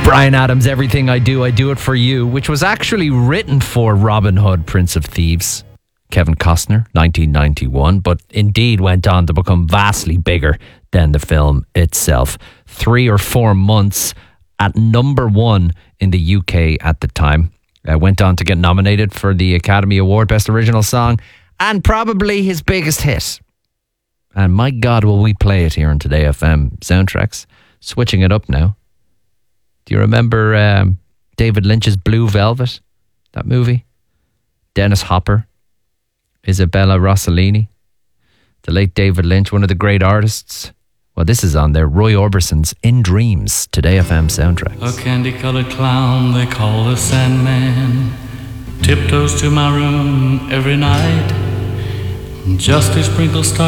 Bryan Adams, Everything I Do It For You, which was actually written for Robin Hood, Prince of Thieves, Kevin Costner, 1991, but indeed went on to become vastly bigger than the film itself. 3 or 4 months at number 1 in the UK at the time. Went on to get nominated for the Academy Award Best Original Song, and probably his biggest hit. And my God, will we play it here on Today FM Soundtracks. Switching it up now. Do you remember David Lynch's Blue Velvet? That movie? Dennis Hopper, Isabella Rossellini, the late David Lynch, one of the great artists. Well, this is on there. Roy Orbison's In Dreams, Today FM Soundtracks. A candy-colored clown they call the Sandman tiptoes to my room every night just to sprinkle stars